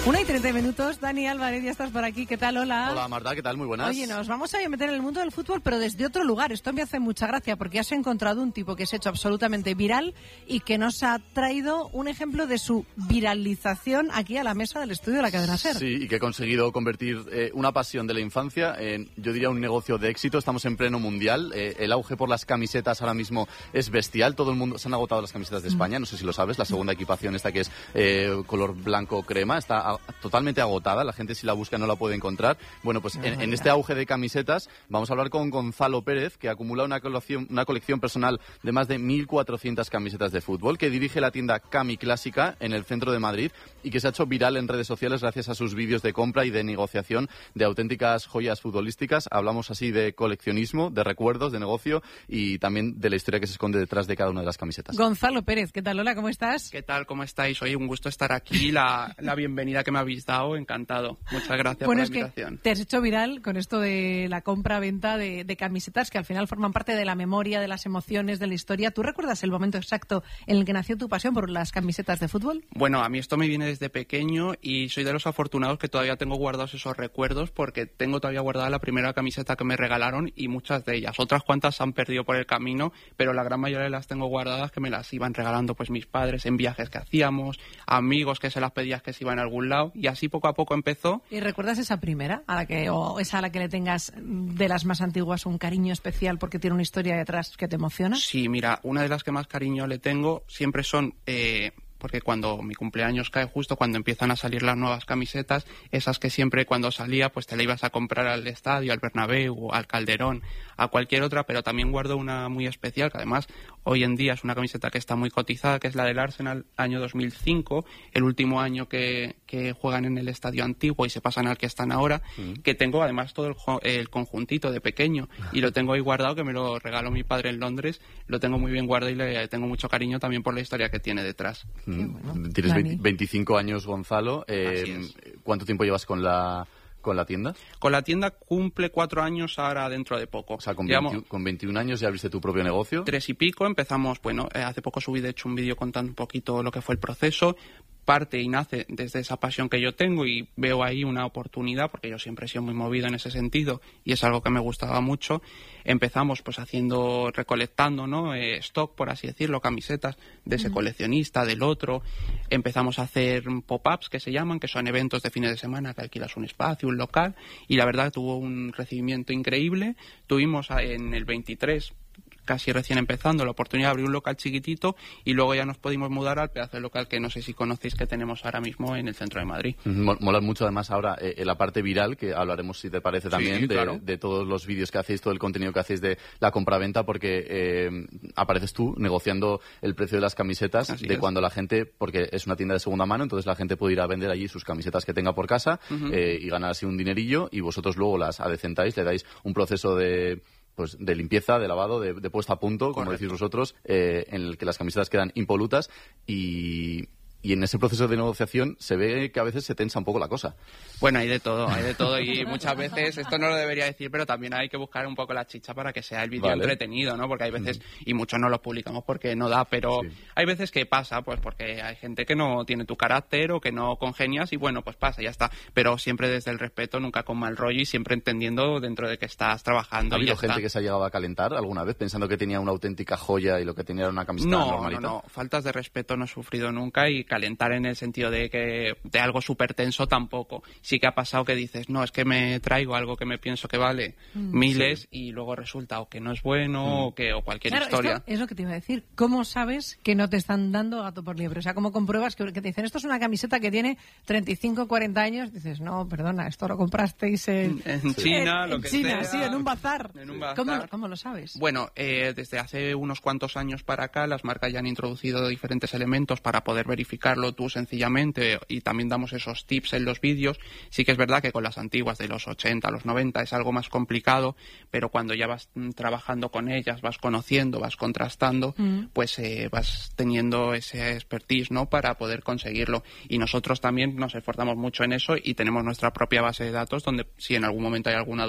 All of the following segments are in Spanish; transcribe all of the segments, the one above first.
1:30. Dani Álvarez, ya estás por aquí. ¿Qué tal? Hola. Hola, Marta, ¿qué tal? Muy buenas. Oye, nos vamos a meter en el mundo del fútbol, pero desde otro lugar. Esto me hace mucha gracia porque has encontrado un tipo que se ha hecho absolutamente viral y que nos ha traído un ejemplo de su viralización aquí a la mesa del estudio de la cadena SER. Sí, y que ha conseguido convertir una pasión de la infancia en, yo diría, un negocio de éxito. Estamos en pleno mundial. El auge por las camisetas ahora mismo es bestial. Todo el mundo, se han agotado las camisetas de España, no sé si lo sabes. La segunda equipación esta que es color blanco crema está totalmente agotada. La gente, si la busca, no la puede encontrar. Bueno, pues en este auge de camisetas vamos a hablar con Gonzalo Pérez, que acumula una colección personal de más de 1.400 camisetas de fútbol, que dirige la tienda Cami Clásica en el centro de Madrid y que se ha hecho viral en redes sociales gracias a sus vídeos de compra y de negociación de auténticas joyas futbolísticas. Hablamos así de coleccionismo, de recuerdos, de negocio y también de la historia que se esconde detrás de cada una de las camisetas. Gonzalo Pérez, ¿qué tal? Hola, ¿cómo estás? ¿Qué tal? ¿Cómo estáis? Oye, un gusto estar aquí. La bienvenida que me habéis dado, encantado. Muchas gracias por la invitación. Es que te has hecho viral con esto de la compra-venta de camisetas que al final forman parte de la memoria, de las emociones, de la historia. ¿Tú recuerdas el momento exacto en el que nació tu pasión por las camisetas de fútbol? Bueno, a mí esto me viene desde pequeño y soy de los afortunados que todavía tengo guardados esos recuerdos porque tengo todavía guardada la primera camiseta que me regalaron y muchas de ellas. Otras cuantas se han perdido por el camino, pero la gran mayoría las tengo guardadas que me las iban regalando pues mis padres en viajes que hacíamos, amigos que se las pedías que se iban a algún lado y así poco a poco empezó. ¿Y recuerdas esa primera o esa a la que le tengas de las más antiguas un cariño especial porque tiene una historia detrás que te emociona? Sí, mira, una de las que más cariño le tengo siempre son... porque cuando mi cumpleaños cae justo cuando empiezan a salir las nuevas camisetas, esas que siempre cuando salía pues te la ibas a comprar al estadio, al Bernabéu, al Calderón, a cualquier otra, pero también guardo una muy especial que además hoy en día es una camiseta que está muy cotizada, que es la del Arsenal año 2005, el último año que juegan en el estadio antiguo y se pasan al que están ahora, que tengo además todo el conjuntito de pequeño y lo tengo ahí guardado, que me lo regaló mi padre en Londres, lo tengo muy bien guardado y le tengo mucho cariño también por la historia que tiene detrás. Bueno, tienes 25 años, Gonzalo. ¿Cuánto tiempo llevas con la tienda? Con la tienda cumple 4 años ahora dentro de poco. O sea, con 21 años ya abriste tu propio negocio. 3 y pico, empezamos, hace poco subí de hecho un vídeo contando un poquito lo que fue el proceso. Parte y nace desde esa pasión que yo tengo y veo ahí una oportunidad porque yo siempre he sido muy movido en ese sentido y es algo que me gustaba mucho. Empezamos pues recolectando, ¿no? Stock, por así decirlo, camisetas de ese coleccionista, del otro. Empezamos a hacer pop-ups que se llaman, que son eventos de fines de semana que alquilas un espacio, un local y la verdad tuvo un recibimiento increíble. Tuvimos en el 23 casi recién empezando, la oportunidad de abrir un local chiquitito y luego ya nos pudimos mudar al pedazo de local que no sé si conocéis que tenemos ahora mismo en el centro de Madrid. Mola mucho además ahora la parte viral, que hablaremos si te parece también, sí, claro, de todos los vídeos que hacéis, todo el contenido que hacéis de la compraventa, porque apareces tú negociando el precio de las camisetas cuando la gente, porque es una tienda de segunda mano, entonces la gente puede ir a vender allí sus camisetas que tenga por casa y ganar así un dinerillo y vosotros luego las adecentáis, le dais un proceso de limpieza, de lavado, de puesta a punto, como decís vosotros, en el que las camisetas quedan impolutas y en ese proceso de negociación se ve que a veces se tensa un poco la cosa. Bueno, hay de todo y muchas veces, esto no lo debería decir, pero también hay que buscar un poco la chicha para que sea el vídeo entretenido, ¿no? Porque hay veces, y muchos no los publicamos porque no da, pero hay veces que pasa, pues porque hay gente que no tiene tu carácter o que no congenias y bueno, pues pasa, ya está. Pero siempre desde el respeto, nunca con mal rollo y siempre entendiendo dentro de que estás trabajando. ¿Ha habido gente que se ha llegado a calentar alguna vez pensando que tenía una auténtica joya y lo que tenía era una camiseta normalita? No, faltas de respeto no he sufrido nunca y calentar en el sentido de algo súper tenso tampoco. Sí que ha pasado que dices, no, es que me traigo algo que me pienso que vale miles y luego resulta o que no es bueno o cualquier historia. Es lo que te iba a decir. ¿Cómo sabes que no te están dando gato por liebre? O sea, ¿cómo compruebas que te dicen, esto es una camiseta que tiene 35, 40 años? Dices, no, perdona, esto lo comprasteis en China, lo que China, sea. Sí, en un bazar. ¿Cómo lo sabes? Bueno, desde hace unos cuantos años para acá las marcas ya han introducido diferentes elementos para poder verificarlo tú sencillamente y también damos esos tips en los vídeos. Sí que es verdad que con las antiguas de los 80, los 90 es algo más complicado, pero cuando ya vas trabajando con ellas, vas conociendo, vas contrastando, pues vas teniendo ese expertise, ¿no? Para poder conseguirlo. Y nosotros también nos esforzamos mucho en eso y tenemos nuestra propia base de datos donde si en algún momento hay alguna duda,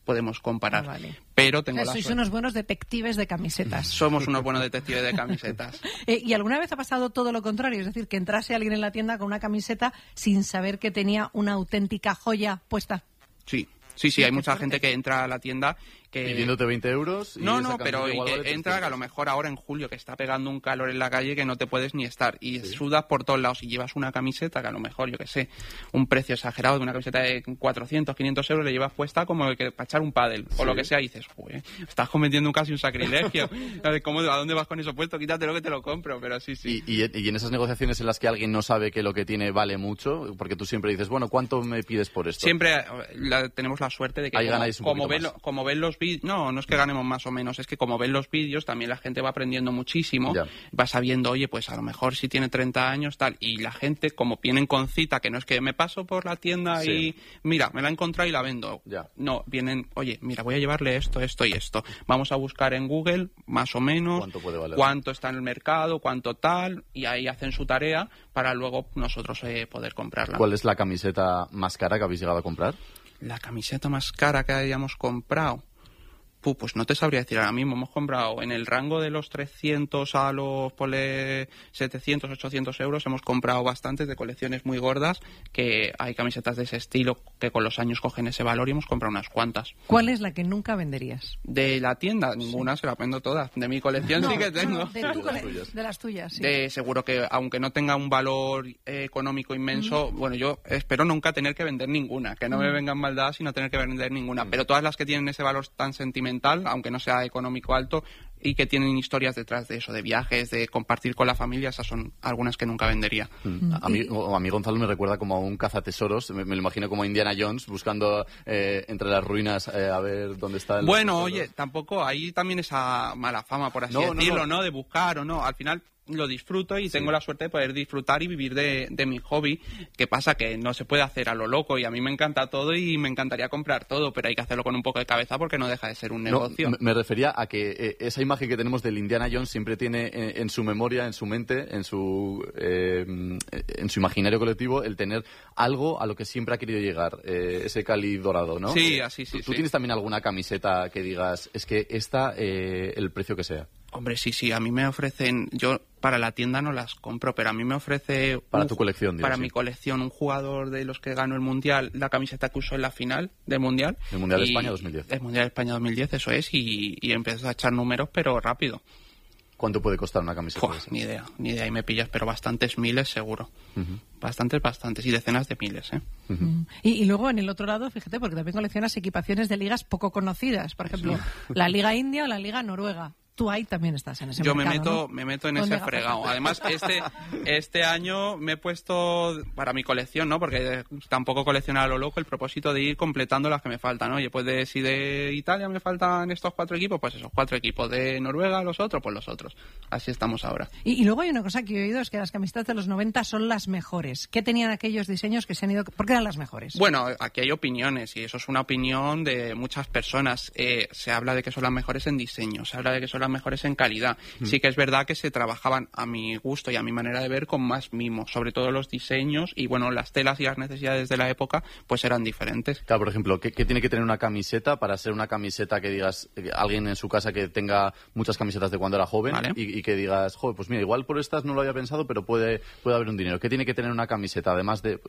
podemos comparar. Vale. Pero tengo la Sois suerte. unos buenos detectives de camisetas. Somos unos buenos detectives de camisetas. ¿Y alguna vez ha pasado todo lo contrario? Es decir, que entrase alguien en la tienda con una camiseta sin saber que tenía una auténtica joya puesta. Sí, hay qué mucha fuerte. gente que entra a la tienda que... Pidiéndote 20 euros. Y No, esa pero camiseta y igual vale que entra que a 300. lo mejor ahora en julio que está pegando un calor en la calle que no te puedes ni estar y sudas por todos lados y llevas una camiseta que a lo mejor, yo que sé, un precio exagerado de una camiseta de 400, 500 euros le llevas puesta como que para echar un pádel o lo que sea y dices, "Joder, estás cometiendo casi un sacrilegio". ¿A dónde vas con eso puesto? Quítatelo que te lo compro, pero sí. Y en esas negociaciones en las que alguien no sabe que lo que tiene vale mucho, porque tú siempre dices, bueno, ¿cuánto me pides por esto? Siempre tenemos la suerte de que Ahí ganáis un poquito más. como ven los vídeos, no es que ganemos más o menos, es que como ven los vídeos también la gente va aprendiendo muchísimo, Ya. va sabiendo, oye, pues a lo mejor si tiene 30 años tal, y la gente como vienen con cita, que no es que me paso por la tienda Sí. y mira, me la he encontrado y la vendo. Ya. No, vienen, oye, mira, voy a llevarle esto, esto y esto. Vamos a buscar en Google más o menos ¿Cuánto puede valer? cuánto está en el mercado, cuánto tal, y ahí hacen su tarea para luego nosotros poder comprarla. ¿Cuál es la camiseta más cara que habéis llegado a comprar? La camiseta más cara que hayamos comprado. Pues no te sabría decir ahora mismo. Hemos comprado en el rango de los 300 a los 700, 800 euros. Hemos comprado bastantes de colecciones muy gordas, que hay camisetas de ese estilo que con los años cogen ese valor y hemos comprado unas cuantas. ¿Cuál es la que nunca venderías? De la tienda, ninguna, se la vendo todas. De mi colección sí que tengo. De, de las tuyas, sí. Seguro que aunque no tenga un valor económico inmenso, bueno, yo espero nunca tener que vender ninguna, que no me vengan mal dadas y no tener que vender ninguna, pero todas las que tienen ese valor tan sentimental, aunque no sea económico alto, y que tienen historias detrás de eso, de viajes, de compartir con la familia, esas son algunas que nunca vendería. A mí Gonzalo me recuerda como a un cazatesoros, me lo imagino como a Indiana Jones buscando entre las ruinas a ver dónde está el... Bueno, oye, tampoco, ahí también esa mala fama, por así decirlo, ¿no? De buscar o no, al final lo disfruto y tengo la suerte de poder disfrutar y vivir de mi hobby. ¿Qué pasa? Que no se puede hacer a lo loco y a mí me encanta todo y me encantaría comprar todo, pero hay que hacerlo con un poco de cabeza porque no deja de ser un negocio. Me refería a que esa imagen que tenemos del Indiana Jones siempre tiene en su memoria, en su mente, en su imaginario colectivo, el tener algo a lo que siempre ha querido llegar, ese Cali dorado, ¿no? Sí, así sí. ¿Tú tienes también alguna camiseta que digas, es que esta, el precio que sea? Hombre, sí, a mí me ofrecen, yo para la tienda no las compro, pero a mí me ofrece... Para tu colección, digo, para sí. mi colección, un jugador de los que ganó el Mundial, la camiseta que usó en la final del Mundial. El Mundial de España 2010. El Mundial de España 2010, eso es, y empezó a echar números, pero rápido. ¿Cuánto puede costar una camiseta de esas? Ni idea, y me pillas, pero bastantes miles seguro. Bastantes, y decenas de miles, ¿eh? Y luego en el otro lado, fíjate, porque también coleccionas equipaciones de ligas poco conocidas, por ejemplo, la Liga India o la Liga Noruega. Tú ahí también estás en ese Yo mercado, me meto en Con ese gafas. fregado. Además, este año me he puesto para mi colección, ¿no? Porque tampoco coleccionar a lo loco, el propósito de ir completando las que me faltan, ¿no? Oye, pues si de Italia me faltan estos 4 equipos, pues esos 4 equipos. De Noruega, los otros, pues los otros. Así estamos ahora. Y luego hay una cosa que he oído, es que las camisetas de los 90 son las mejores. ¿Qué tenían aquellos diseños que se han ido? ¿Por qué eran las mejores? Bueno, aquí hay opiniones y eso es una opinión de muchas personas. Se habla de que son las mejores en diseño, se habla de que son las mejores en calidad. Sí que es verdad que se trabajaban a mi gusto y a mi manera de ver con más mimo, sobre todo los diseños y bueno, las telas y las necesidades de la época pues eran diferentes. Claro, por ejemplo, ¿qué tiene que tener una camiseta para ser una camiseta que digas, alguien en su casa que tenga muchas camisetas de cuando era joven, ¿vale? y que digas, joder, pues mira, igual por estas no lo había pensado, pero puede haber un dinero. ¿Qué tiene que tener una camiseta? Además de,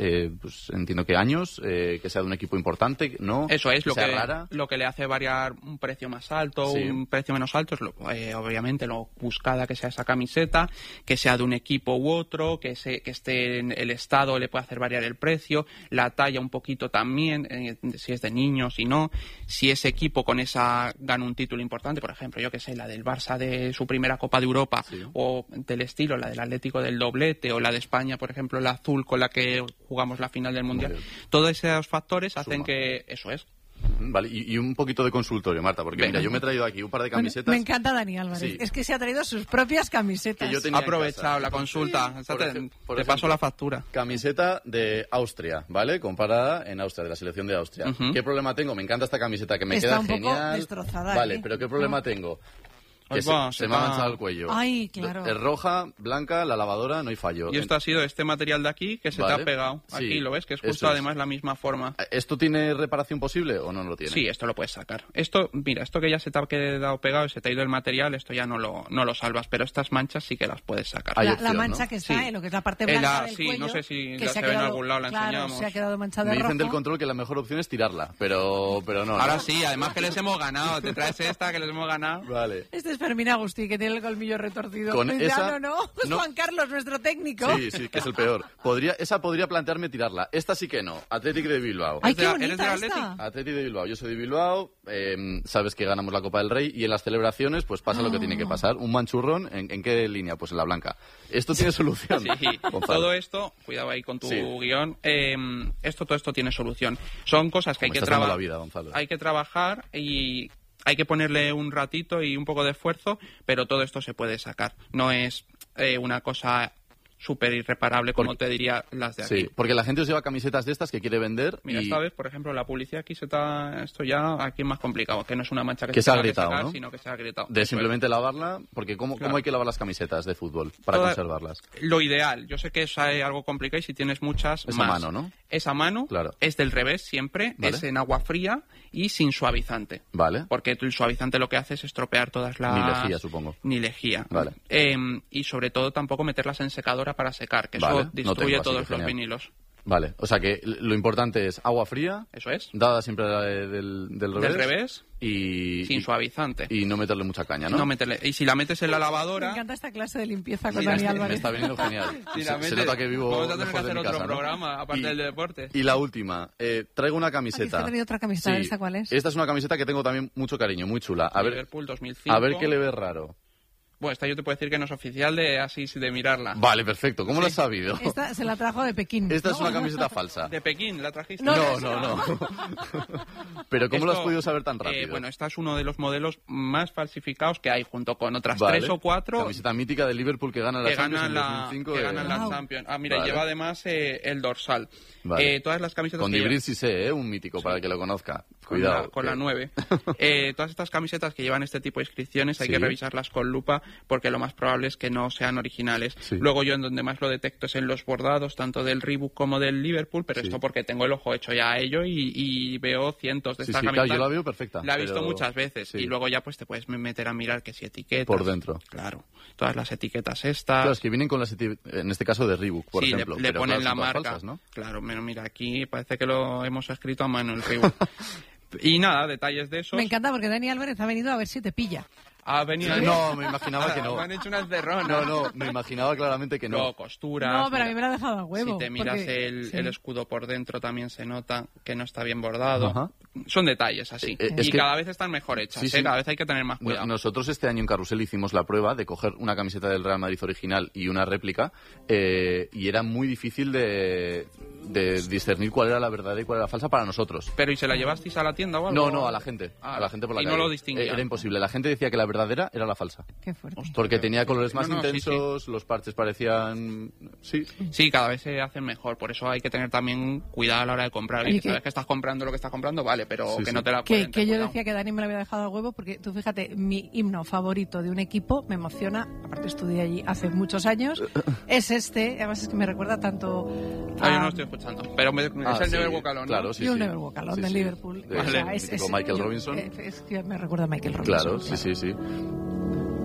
pues entiendo que años, que sea de un equipo importante, ¿no? Eso es, sea rara. lo que le hace variar un precio más alto, Sí. un precio menos alto, es obviamente lo buscada que sea esa camiseta, que sea de un equipo u otro, que esté en el estado le puede hacer variar el precio, la talla un poquito también, si es de niños, si no, si ese equipo con esa gana un título importante, por ejemplo, yo que sé, la del Barça de su primera Copa de Europa, Sí. o del estilo, la del Atlético del doblete, o la de España, por ejemplo, la azul con la que jugamos la final del Mundial. Todos esos factores hacen Suma. que eso es. Vale, y un poquito de consultorio, Marta, porque Venga. mira, yo me he traído aquí un par de Bueno, camisetas. me encanta Dani Álvarez. Sí. Es que se ha traído sus propias camisetas. Que yo tenía Ha aprovechado en casa. la consulta. Sí, O sea, por te ejemplo, paso la factura. Camiseta de Austria, ¿vale? Comparada en Austria, de la selección de Austria. Ujú. ¿Qué problema tengo? Me encanta esta camiseta, que me Está queda un poco genial. destrozada, Vale, ¿eh? pero ¿qué problema tengo? que se me ha manchado el cuello. Ay, claro. Es roja, blanca, la lavadora, no hay fallo. Y esto ha sido este material de aquí que se te ha pegado. Aquí Sí, lo ves, que es justo además la misma forma. ¿Esto tiene reparación posible o no lo tiene? Sí, esto lo puedes sacar. Esto, mira, esto que ya se te ha quedado pegado y se te ha ido el material, esto ya no lo salvas, pero estas manchas sí que las puedes sacar. Hay La opción, mancha ¿no? que está Sí. en lo que es la parte blanca del Sí, cuello, no sé si que la se ve en algún lado, la claro, enseñamos. se ha quedado manchada Me de rojo. dicen del control que la mejor opción es tirarla, pero no. Ahora ¿no? sí, además que les hemos ganado. Te traes esta que les hemos ganado. Vale. Este es Fermín Agustí, que tiene el colmillo retorcido. Con Dice, esa- no, es no. Juan Carlos, nuestro técnico. Sí, que es el peor. Esa podría plantearme tirarla. Esta sí que no. Athletic de Bilbao. Ay, qué ¿Eres bonita del esta. Athletic? Athletic de Bilbao. Yo soy de Bilbao. Sabes que ganamos la Copa del Rey y en las celebraciones pues pasa lo que tiene que pasar. Un manchurrón, ¿en qué línea? Pues en la blanca. Esto tiene solución. Sí, Gonzalo. todo esto, cuidado ahí con tu Sí. guión, todo esto tiene solución. Son cosas que hay Me que estás dando trabajar. la vida, Gonzalo. Hay que trabajar y hay que ponerle un ratito y un poco de esfuerzo, pero todo esto se puede sacar. No es una cosa súper irreparable como te diría las de aquí. Sí, porque la gente os lleva camisetas de estas que quiere vender Mira, y esta vez, por ejemplo, la publicidad aquí esto ya aquí es más complicado, que no es una mancha Que se ha tenga agrietado, sacar, ¿no? sino que se ha agrietado. de Eso simplemente lavarla, porque ¿cómo hay que lavar las camisetas de fútbol para Toda- conservarlas? es. Lo ideal, yo sé que es algo complicado y si tienes muchas Es a más. mano, ¿no? Es a mano, Claro. es del revés siempre, Vale. es en agua fría y sin suavizante. Vale. Porque el suavizante lo que hace es estropear todas las... Ni lejía, supongo. Ni lejía. Vale. Y sobre todo tampoco meterlas en secadora para secar, que Vale, eso no destruye tengo, así todos que los genial. vinilos. Vale, o sea que lo importante es agua fría, Eso es. dada siempre del revés. Del revés, Y, sin suavizante. y no meterle mucha caña, ¿no? No meterle. Y si la metes en la Me lavadora... encanta esta clase de limpieza con Sí, Dani me Álvarez. Me está viniendo genial. si se, la se metes- nota que vivo Vamos a tener que lejos de hacer mi otro casa, ¿no? programa, aparte Y- del deporte. Y la última, traigo una Aquí camiseta. he traído otra camiseta, a ver, ¿esta cuál es? Esta es una camiseta que tengo también mucho cariño, muy chula. Liverpool 2005. A ver qué le ves raro. Bueno, esta yo te puedo decir que no es oficial de mirarla. Vale, perfecto. ¿Cómo lo has sabido? Esta se la trajo de Pekín. Esta ¿no? es una camiseta falsa. ¿De Pekín la trajiste? No, No. Pero ¿cómo lo has Esto, podido saber tan rápido? Bueno, esta es uno de los modelos más falsificados que hay, junto con otras Vale. 3 o 4 Camiseta mítica de Liverpool que gana la que Champions ganan en la, 2005. que ganan la Wow. Champions. Ah, mira, Vale. lleva además el dorsal. Vale. Todas las camisetas Con que Dibrid Cissé, un mítico, para el que lo conozca. Cuidado. Con la 9. Todas estas camisetas que llevan este tipo de inscripciones hay Sí. que revisarlas con lupa porque lo más probable es que no sean originales. Sí. Luego yo en donde más lo detecto es en los bordados, tanto del Reebok como del Liverpool, pero Sí. esto porque tengo el ojo hecho ya a ello y veo cientos de Sí, estas sí, claro, camisetas. yo la veo perfecta. La he visto pero- muchas veces sí. y luego ya pues te puedes meter a mirar que si etiquetas. Por dentro. Claro, todas las etiquetas estas. Claro, es que vienen con las en este caso de Reebok, por Sí, ejemplo. le pero ponen claro, la son todas marca. falsas, ¿no? Claro, mira, aquí parece que lo hemos escrito a mano el Reebok. Y nada, detalles de esos. Me encanta porque Dani Álvarez ha venido a ver si te pilla. Ha venido No, me imaginaba que no. Me han hecho unas derronas. No, me imaginaba claramente que no. Luego costuras. No, pero a mí mira, me lo ha dejado a huevo. Si te miras porque- sí. el escudo por dentro también se nota que no está bien bordado. Ajá. Son detalles así. Es Y que- cada vez están mejor hechas. Sí, sí. Cada vez hay que tener más cuidado. Nosotros este año en Carrusel hicimos la prueba de coger una camiseta del Real Madrid original y una réplica y era muy difícil de discernir cuál era la verdadera y cuál era la falsa para nosotros. Pero ¿y se la llevasteis a la tienda o algo? No, a la gente. Ah, A la gente por la y calle. no lo distinguían. Era imposible. La gente decía que la verdadera era la falsa. Qué fuerte. Porque tenía colores más No, sí, intensos, los parches parecían... Sí. Sí, cada vez se hacen mejor. Por eso hay que tener también cuidado a la hora de comprar. Oye, Y sabes que estás comprando lo que estás comprando, vale, pero Sí, que sí. no te la Que pueden. yo cuidado. decía que Dani me lo había dejado a huevo porque tú fíjate, mi himno favorito de un equipo me emociona, aparte estudié allí hace muchos años, es este, además es que me recuerda tanto Ah, yo no lo estoy escuchando. Pero es el sí, Never Walk Alone, ¿no? Claro, sí, y un sí. Never Walk Alone Sí, del sí. Liverpool. De- O sea, Vale, es mítico Michael yo- Robinson. Es que me recuerda a Michael Robinson. Claro, sí, sí, sí.